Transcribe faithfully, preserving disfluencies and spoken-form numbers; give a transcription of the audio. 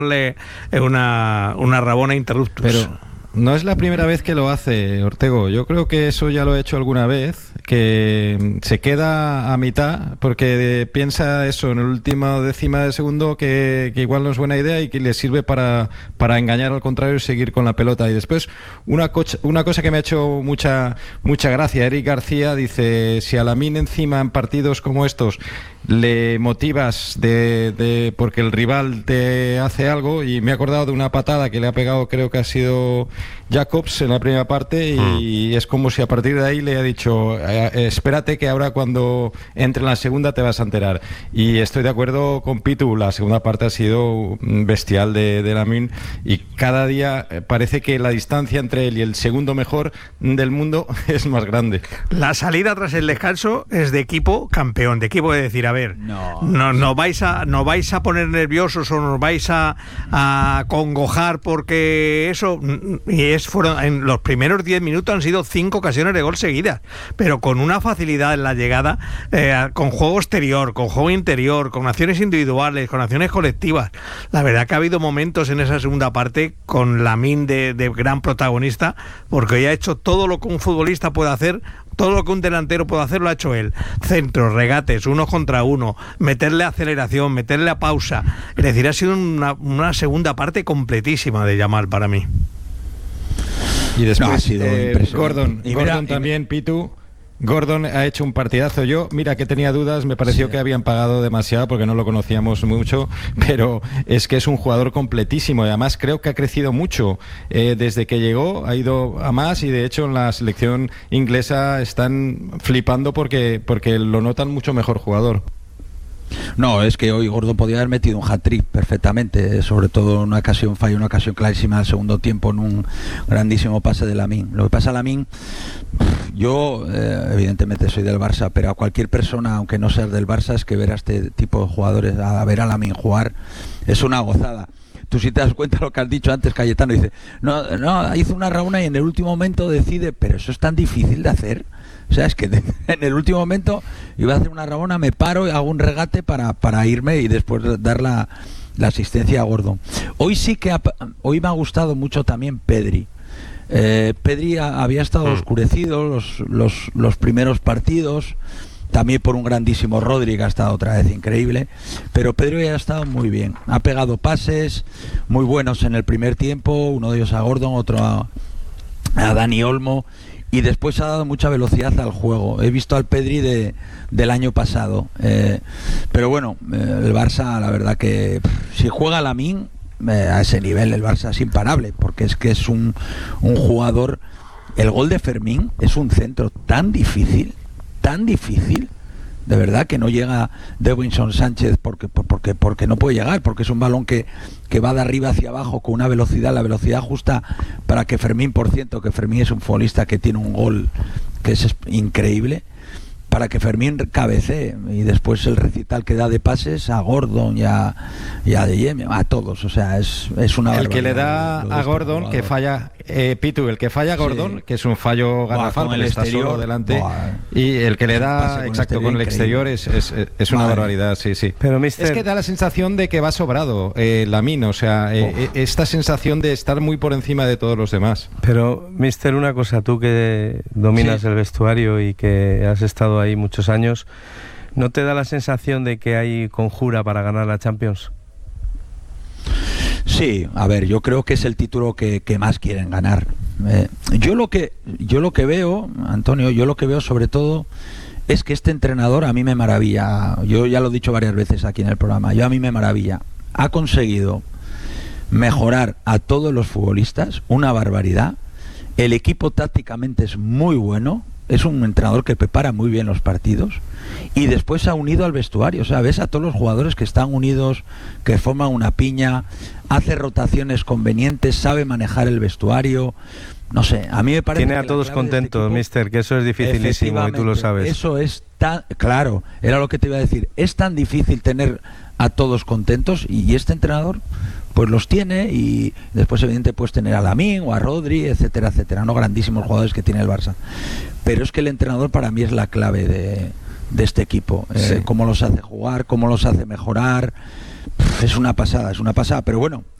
una, una Rabona interruptus. Pero no es la primera vez que lo hace, Ortego. Yo creo que eso ya lo he hecho alguna vez, que se queda a mitad porque piensa eso en el último décima de segundo que, que igual no es buena idea y que le sirve para, para engañar al contrario y seguir con la pelota. Y después una, cocha, una cosa que me ha hecho mucha, mucha gracia, Eric García dice, si a Lamine encima en partidos como estos le motivas de, de porque el rival te hace algo, y me he acordado de una patada que le ha pegado, creo que ha sido Jacobs en la primera parte, y, mm. y es como si a partir de ahí le ha dicho eh, espérate que ahora cuando entre en la segunda te vas a enterar. Y estoy de acuerdo con Pitu, la segunda parte ha sido bestial de, de Lamine, y cada día parece que la distancia entre él y el segundo mejor del mundo es más grande. La salida tras el descanso es de equipo campeón, de equipo de decir, a ver, no, no, no vais a no vais a poner nerviosos o nos vais a, a congojar porque eso, y es fueron en los primeros diez minutos han sido cinco ocasiones de gol seguidas, pero con una facilidad en la llegada, eh, con juego exterior, con juego interior, con acciones individuales, con acciones colectivas. La verdad que ha habido momentos en esa segunda parte con Lamine de, de gran protagonista, porque hoy ha hecho todo lo que un futbolista puede hacer. Todo lo que un delantero puede hacer lo ha hecho él. Centros, regates, uno contra uno, meterle aceleración, meterle a pausa. Es decir, ha sido una, una segunda parte completísima de Yamal para mí. Y después no, ha sido eh, Gordon, y Gordon mira, también, y... Pitu. Gordon ha hecho un partidazo. Yo, mira que tenía dudas, me pareció sí. que habían pagado demasiado porque no lo conocíamos mucho, pero es que es un jugador completísimo y además creo que ha crecido mucho eh, desde que llegó, ha ido a más, y de hecho en la selección inglesa están flipando porque, porque lo notan mucho mejor jugador. No, es que hoy Gordon podía haber metido un hat-trick perfectamente, sobre todo en una ocasión, falló una ocasión clarísima al segundo tiempo en un grandísimo pase de Lamine. Lo que pasa a Lamine, yo eh, evidentemente soy del Barça, pero a cualquier persona, aunque no seas del Barça, es que ver a este tipo de jugadores, a ver a Lamine jugar, es una gozada. Tú si te das cuenta lo que has dicho antes, Cayetano, dice, no, no, hizo una Rabona y en el último momento decide, pero eso es tan difícil de hacer. O sea, es que de, en el último momento iba a hacer una Rabona, me paro y hago un regate para, para irme y después dar la, la asistencia a Gordon. Hoy sí que ha, hoy me ha gustado mucho también Pedri. Eh, Pedri a, había estado oscurecido los, los, los primeros partidos, también por un grandísimo Rodri que ha estado otra vez increíble, pero Pedri ha estado muy bien, ha pegado pases muy buenos en el primer tiempo, uno de ellos a Gordon, otro a, a Dani Olmo, y después ha dado mucha velocidad al juego. He visto al Pedri de, del año pasado, eh, pero bueno, eh, el Barça, la verdad que pff, si juega Lamine eh, a ese nivel, el Barça es imparable, porque es que es un, un jugador. El gol de Fermín es un centro tan difícil, tan difícil, de verdad, que no llega Davinson Sánchez porque, porque, porque no puede llegar, porque es un balón que, que va de arriba hacia abajo con una velocidad, la velocidad justa para que Fermín, por cierto, que Fermín es un futbolista que tiene un gol que es increíble, para que Fermín cabecee, y después el recital que da de pases a Gordon y a, y a De Jong, a todos, o sea, es, es una el que le da a Gordon, que falla eh, Pitu, el que falla a Gordon, sí. que es un fallo garrafal, porque está solo delante, Buah. y el que le da exacto con, con el exterior es, es, es una Madre. barbaridad, sí, sí. Pero mister... es que da la sensación de que va sobrado eh, Lamine, o sea, eh, esta sensación de estar muy por encima de todos los demás. Pero mister, una cosa, tú que dominas sí. el vestuario y que has estado ahí muchos años, ¿no te da la sensación de que hay conjura para ganar la Champions? Sí, a ver, yo creo que es el título que, que más quieren ganar. Eh, yo lo que yo lo que veo, Antonio, yo lo que veo sobre todo es que este entrenador a mí me maravilla. Yo ya lo he dicho varias veces aquí en el programa. Yo a mí me maravilla. Ha conseguido mejorar a todos los futbolistas, una barbaridad. El equipo tácticamente es muy bueno. Es un entrenador que prepara muy bien los partidos y después ha unido al vestuario, o sea, ves a todos los jugadores que están unidos, que forman una piña, hace rotaciones convenientes, sabe manejar el vestuario, no sé, a mí me parece tiene a todos contentos, este mister, que eso es dificilísimo y tú lo sabes. Eso es tan, claro, era lo que te iba a decir, es tan difícil tener a todos contentos y este entrenador pues los tiene, y después evidentemente puedes tener a Lamine o a Rodri, etcétera, etcétera, no grandísimos jugadores que tiene el Barça, pero es que el entrenador para mí es la clave de, de este equipo, eh, sí. cómo los hace jugar, cómo los hace mejorar, Es una pasada, es una pasada, pero bueno,